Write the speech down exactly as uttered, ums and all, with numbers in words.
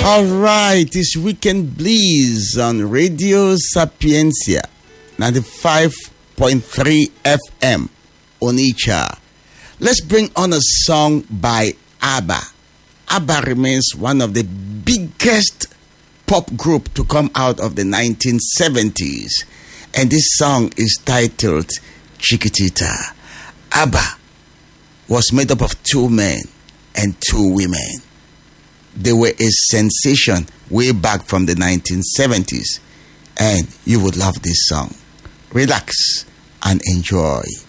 All right, it's Weekend Bliss on Radio Sapiencia, ninety-five point three F M, Onitsha. Let's bring on a song by ABBA. ABBA remains one of the biggest pop group to come out of the nineteen seventies. And this song is titled Chiquitita. ABBA was made up of two men and two women. They were a sensation way back from the nineteen seventies. And you would love this song. Relax and enjoy.